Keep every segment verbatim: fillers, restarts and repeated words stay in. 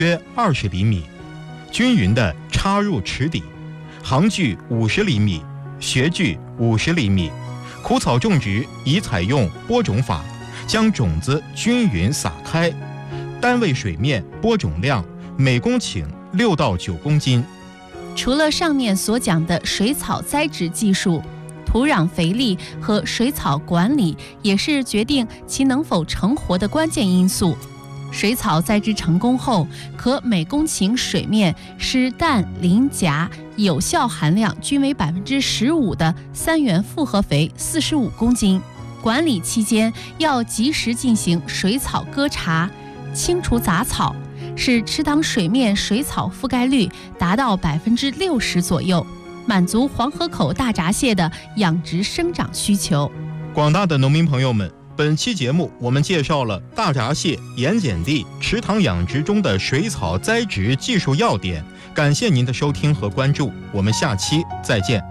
约二十厘米，均匀地插入池底，行距五十厘米，穴距五十厘米。苦草种植宜采用播种法，将种子均匀撒开，单位水面播种量每公顷六到九公斤。 除了上面所讲的水草栽植技术，土壤肥力和水草管理也是决定其能否成活的关键因素。水草栽植成功后，可每公顷水面施氮、磷、钾有效含量均为百分之十五的三元复合肥四十五公斤。管理期间要及时进行水草割查，清除杂草，使池塘水面水草覆盖率达到百分之六十左右，满足黄河口大闸蟹的养殖生长需求。 广大的农民朋友们，本期节目我们介绍了大闸蟹盐碱地池塘养殖中的水草栽植技术要点。感谢您的收听和关注，我们下期再见。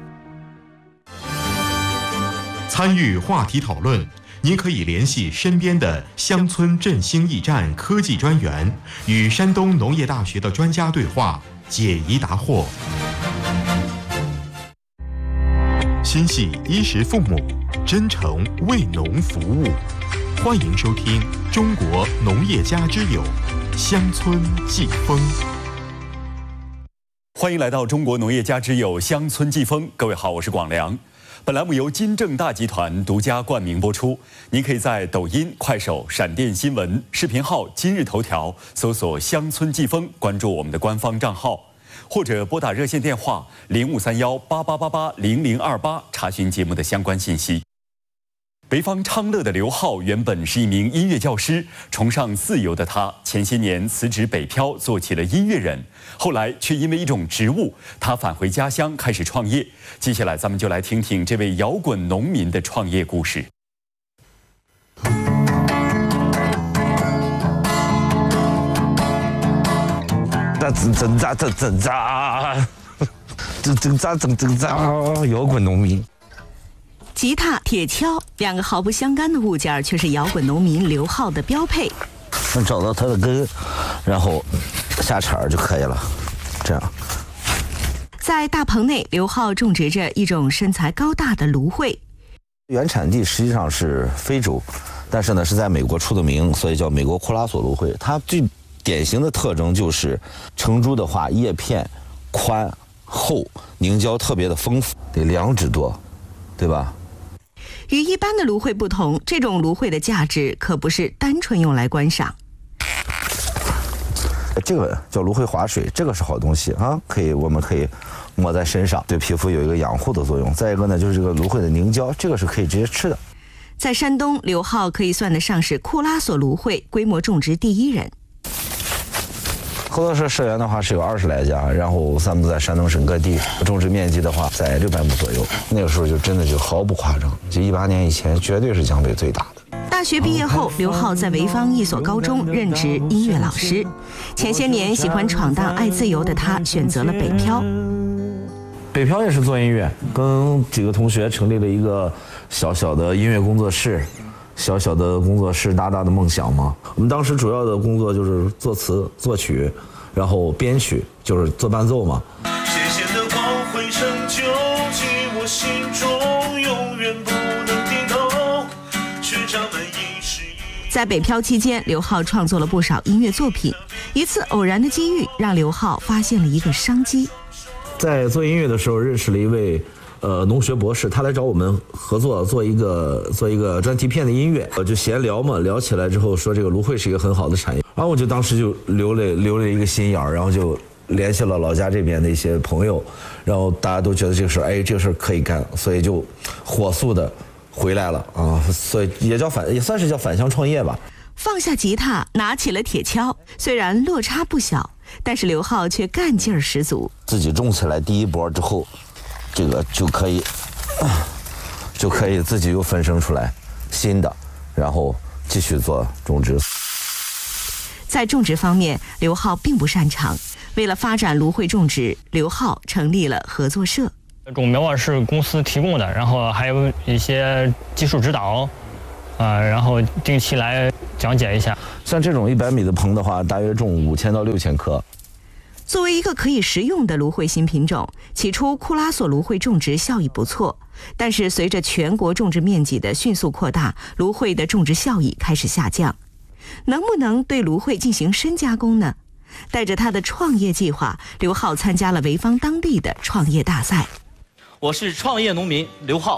参与话题讨论，您可以联系身边的乡村振兴驿站科技专员，与山东农业大学的专家对话，解疑答惑。心系衣食父母，真诚为农服务。欢迎收听《中国农业家之友》乡村季风。 欢迎来到《中国农业家之友》乡村季风。各位好，我是广良。本栏目由金正大集团独家冠名播出。您可以在抖音、快手、闪电新闻、视频号、今日头条搜索“乡村季风”，关注我们的官方账号，或者拨打热线电话零五三幺八八八八零零二八查询节目的相关信息。北方昌乐的刘浩原本是一名音乐教师，崇尚自由的他前些年辞职北漂，做起了音乐人。后来却因为一种植物，他返回家乡开始创业。接下来咱们就来听听这位摇滚农民的创业故事。 挣挣扎挣挣扎，挣挣扎挣挣扎，摇滚农民。 吉他、铁锹，两个毫不相干的物件，却是摇滚农民刘浩的标配。 找到它的根，然后下茬就可以了。这样， 在大棚内，刘浩种植着一种身材高大的芦荟。 原产地实际上是非洲，但是呢是在美国出的名，所以叫美国库拉索芦荟。它最典型的特征就是成株的话，叶片宽厚，凝胶特别的丰富，得两指多，对吧？ 与一般的芦荟不同，这种芦荟的价值可不是单纯用来观赏。 这个叫芦荟滑水，这个是好东西啊，可以我们可以抹在身上，对皮肤有一个养护的作用。再一个呢，就是这个芦荟的凝胶，这个是可以直接吃的。 在山东，刘浩可以算得上是库拉索芦荟规模种植第一人。 合作社社员的话是有二十来家，然后散布在山东省各地，种植面积的话在六百亩左右。那个时候就真的就毫不夸张，就一八年以前绝对是江北最大的。 大学毕业后，刘浩在潍坊一所高中任职音乐老师。前些年喜欢闯荡、爱自由的他，选择了北漂。 北漂也是做音乐，跟几个同学成立了一个小小的音乐工作室。小小的工作室，大大的梦想嘛。我们当时主要的工作就是作词、作曲，然后编曲，就是做伴奏嘛。 谢谢的光辉成就进我心中，永远不能低头。学长们一时一。 在北漂期间，刘浩创作了不少音乐作品。一次偶然的机遇，让刘浩发现了一个商机。 在做音乐的时候，认识了一位。呃，农学博士，他来找我们合作做一个做一个专题片的音乐，呃，就闲聊嘛，聊起来之后说这个芦荟是一个很好的产业，然后我就当时就留了留了一个心眼儿，然后就联系了老家这边的一些朋友，然后大家都觉得这个事儿，哎，这个事儿可以干，所以就火速的回来了啊，所以也叫返也算是叫返乡创业吧。 放下吉他，拿起了铁锹，虽然落差不小，但是刘浩却干劲儿十足。 自己种起来第一波之后。这个就可以，就可以自己又分生出来新的，然后继续做种植。 在种植方面，刘浩并不擅长。为了发展芦荟种植，刘浩成立了合作社。 种苗啊是公司提供的，然后还有一些技术指导， 啊，然后定期来讲解一下。 像这种一百米的棚的话，大约重五千到六千克。 作为一个可以食用的芦荟新品种，起初库拉索芦荟种植效益不错，但是随着全国种植面积的迅速扩大，芦荟的种植效益开始下降。能不能对芦荟进行深加工呢？带着他的创业计划，刘浩参加了潍坊当地的创业大赛。 我是创业农民刘浩，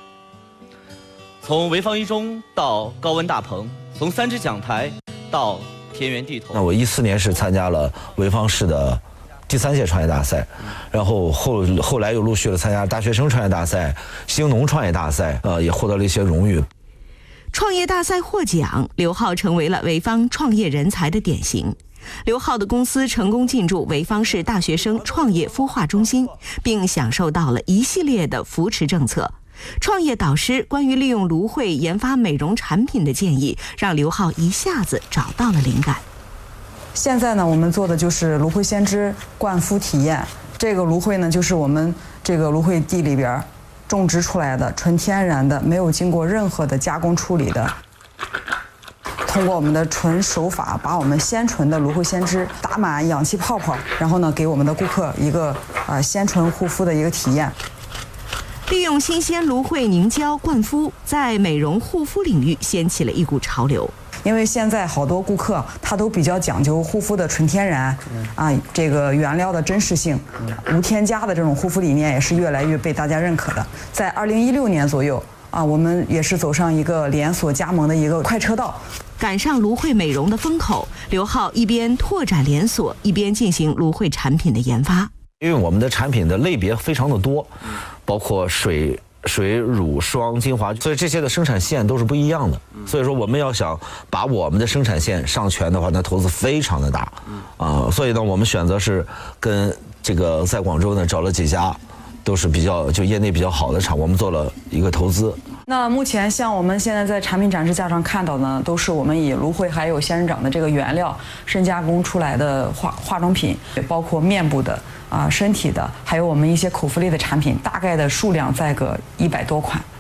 从潍坊一中到高温大棚，从三支讲台到田园地头。 那我一四年是参加了潍坊市的第三届创业大赛，然后后后来又陆续的参加大学生创业大赛、兴农创业大赛，呃，也获得了一些荣誉。 创业大赛获奖，刘浩成为了潍坊创业人才的典型。刘浩的公司成功进驻潍坊市大学生创业孵化中心，并享受到了一系列的扶持政策。创业导师关于利用芦荟研发美容产品的建议，让刘浩一下子找到了灵感。 现在呢，我们做的就是芦荟鲜汁灌肤体验。这个芦荟呢，就是我们这个芦荟地里边种植出来的，纯天然的，没有经过任何的加工处理的。通过我们的纯手法，把我们鲜纯的芦荟鲜汁打满氧气泡泡，然后呢，给我们的顾客一个呃鲜纯护肤的一个体验。 利用新鲜芦荟凝胶灌肤，在美容护肤领域掀起了一股潮流。 因为现在好多顾客他都比较讲究护肤的纯天然，啊，这个原料的真实性，无添加的这种护肤理念也是越来越被大家认可的。在二零一六年左右啊，我们也是走上一个连锁加盟的一个快车道。 赶上芦荟美容的风口，刘浩一边拓展连锁，一边进行芦荟产品的研发。 因为我们的产品的类别非常的多，包括水、水、乳、霜、精华，所以这些的生产线都是不一样的。所以说，我们要想把我们的生产线上全的话，那投资非常的大，啊、呃，所以呢，我们选择是跟这个在广州呢找了几家，都是比较就业内比较好的厂，我们做了一个投资。 那目前像我们现在在产品展示架上看到呢，都是我们以芦荟还有仙人掌的这个原料深加工出来的化化妆品，也包括面部的啊、呃、身体的，还有我们一些口服类的产品，大概的数量在个一百多款。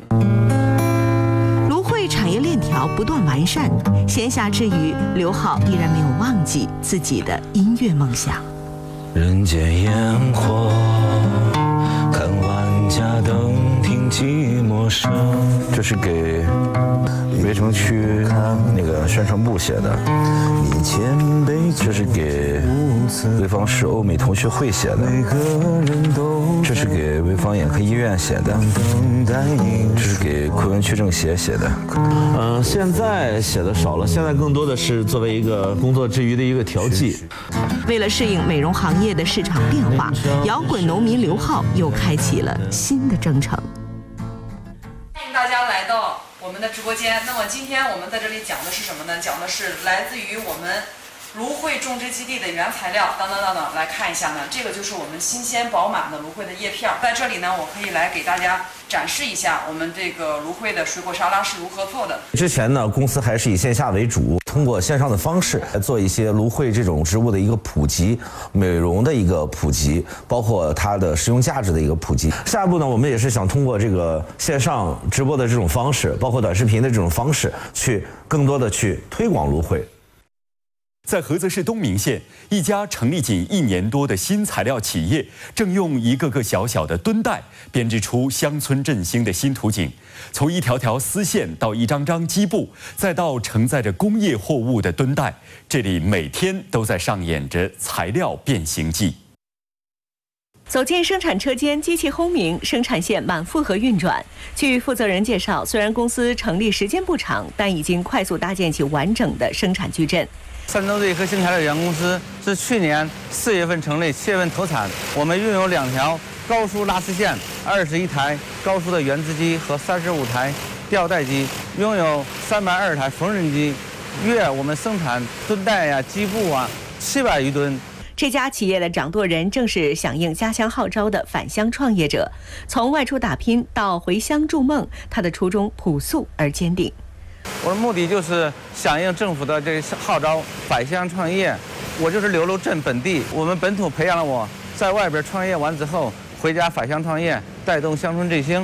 芦荟产业链条不断完善，闲暇之余，刘浩依然没有忘记自己的音乐梦想。 人间烟火，看万家灯，听寂寞声。 这是给潍城区那个宣传部写的，这是给潍坊市欧美同学会写的，这是给潍坊眼科医院写的，这是给昆仑区政协写的。嗯、呃，现在写的少了，现在更多的是作为一个工作之余的一个调剂。 为了适应美容行业的市场变化，摇滚农民刘浩又开启了新的征程。 欢迎大家来到我们的直播间。那么今天我们在这里讲的是什么呢？讲的是来自于我们芦荟种植基地的原材料。等等等等，来看一下呢，这个就是我们新鲜饱满的芦荟的叶片。在这里呢，我可以来给大家展示一下我们这个芦荟的水果沙拉是如何做的。 之前呢，公司还是以线下为主，通过线上的方式来做一些芦荟这种植物的一个普及、美容的一个普及，包括它的实用价值的一个普及。下一步呢，我们也是想通过这个线上直播的这种方式，包括短视频的这种方式，去更多的去推广芦荟。 在菏泽市东明县，一家成立仅一年多的新材料企业，正用一个个小小的墩带编织出乡村振兴的新图景。从一条条丝线到一张张机布，再到承载着工业货物的墩带，这里每天都在上演着材料变形记。 走进生产车间，机器轰鸣，生产线满负荷运转。据负责人介绍，虽然公司成立时间不长，但已经快速搭建起完整的生产矩阵。 山东瑞科新材料有限公司是去年四月份成立，七月份投产。我们拥有两条高速拉丝线、二十一台高速的原子机和三十五台吊带机，拥有三百二十台缝纫机。月我们生产墩带呀、机布啊七百余吨。 这家企业的掌舵人正是响应家乡号召的返乡创业者，从外出打拼到回乡筑梦，他的初衷朴素而坚定。 我的目的就是响应政府的这个号召，返乡创业。我就是刘楼镇本地，我们本土培养了我，在外边创业完之后，回家返乡创业，带动乡村振兴。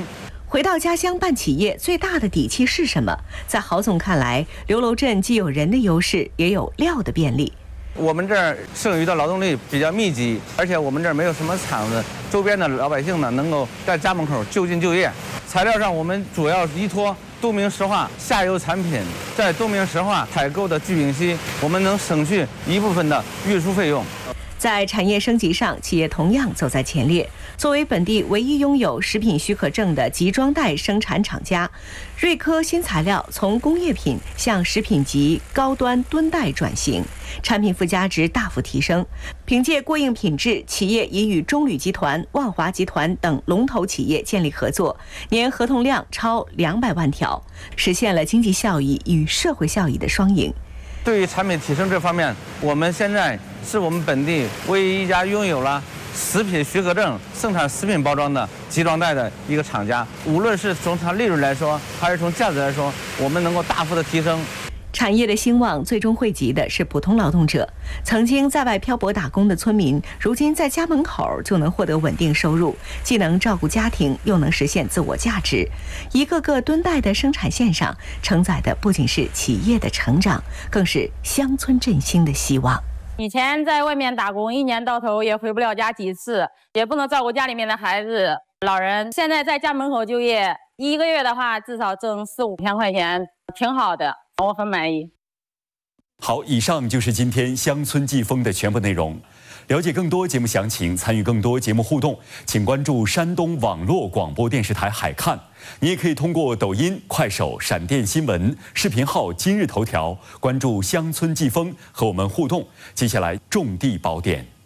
回到家乡办企业，最大的底气是什么？在郝总看来，刘楼镇既有人的优势，也有料的便利。 我们这儿剩余的劳动力比较密集，而且我们这儿没有什么厂子，周边的老百姓呢能够在家门口就近就业。材料上，我们主要依托东明石化下游产品，在东明石化采购的聚丙烯，我们能省去一部分的运输费用。 在产业升级上，企业同样走在前列。作为本地唯一拥有食品许可证的集装袋生产厂家，瑞科新材料从工业品向食品级高端吨袋转型，产品附加值大幅提升。凭借过硬品质，企业已与中铝集团、万华集团等龙头企业建立合作，年合同量超两百万条，实现了经济效益与社会效益的双赢。 对于产品提升这方面，我们现在是我们本地唯一一家拥有了食品许可证生产食品包装的集装袋的一个厂家。无论是从它利润来说，还是从价值来说，我们能够大幅的提升。 产业的兴旺最终惠及的是普通劳动者。曾经在外漂泊打工的村民，如今在家门口就能获得稳定收入，既能照顾家庭，又能实现自我价值。一个个吨袋的生产线上，承载的不仅是企业的成长，更是乡村振兴的希望。 以前在外面打工，一年到头也回不了家几次，也不能照顾家里面的孩子、老人。现在在家门口就业，一个月的话至少挣四五千块钱，挺好的，我很满意。 好，以上就是今天乡村季风的全部内容。了解更多节目详情，参与更多节目互动，请关注山东网络广播电视台海看。你也可以通过抖音、快手、闪电新闻视频号、今日头条关注乡村季风和我们互动。接下来种地宝典。